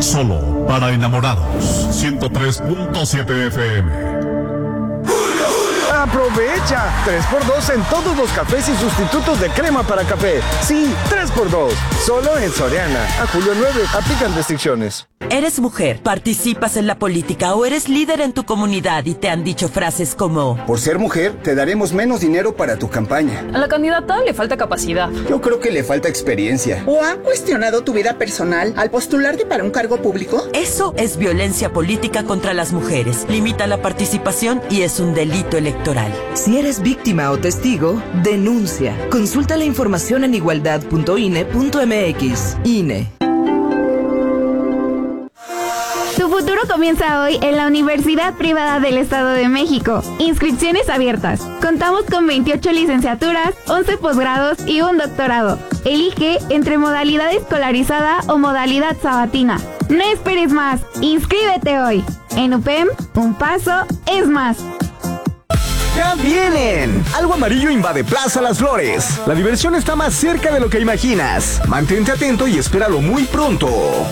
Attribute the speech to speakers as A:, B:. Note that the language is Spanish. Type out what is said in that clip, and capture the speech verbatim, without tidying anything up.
A: Solo para enamorados. ciento tres punto siete F M.
B: ¡Aprovecha! tres por dos en todos los cafés y sustitutos de crema para café. Sí, tres por dos. Solo en Soriana. A julio nueve. Aplican restricciones.
C: ¿Eres mujer, participas en la política o eres líder en tu comunidad y te han dicho frases como:
D: por ser mujer, te daremos menos dinero para tu campaña?
E: A la candidata le falta capacidad.
D: Yo creo que le falta experiencia.
F: ¿O han cuestionado tu vida personal al postularte para un cargo público?
C: Eso es violencia política contra las mujeres. Limita la participación y es un delito electoral.
G: Si eres víctima o testigo, denuncia. Consulta la información en igualdad punto I N E punto M X. I N E.
H: Tu futuro comienza hoy en la Universidad Privada del Estado de México. Inscripciones abiertas. Contamos con veintiocho licenciaturas, once posgrados y un doctorado. Elige entre modalidad escolarizada o modalidad sabatina. No esperes más. Inscríbete hoy. En U P E M, un paso es más.
I: ¡Ya vienen! Algo amarillo invade Plaza Las Flores. La diversión está más cerca de lo que imaginas. Mantente atento y espéralo muy pronto.